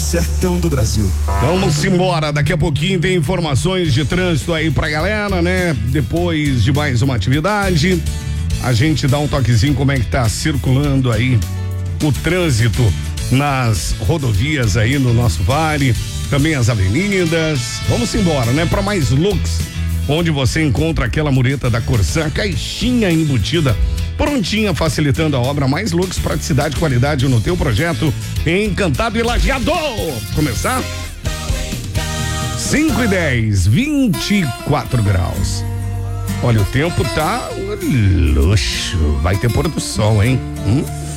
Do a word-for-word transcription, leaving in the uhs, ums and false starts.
sertão do Brasil. Vamos embora, daqui a pouquinho tem informações de trânsito aí pra galera, né? Depois de mais uma atividade, a gente dá um toquezinho como é que tá circulando aí o trânsito nas rodovias aí no nosso vale, também as avenidas. Vamos embora, né? Para mais looks, onde você encontra aquela mureta da Corsan, caixinha embutida, prontinha, facilitando a obra. Mais looks, praticidade e qualidade no teu projeto Encantado e Lajeado. Começar? cinco e dez, vinte e quatro graus. Olha, o tempo tá luxo. Vai ter pôr do sol, hein? Hum?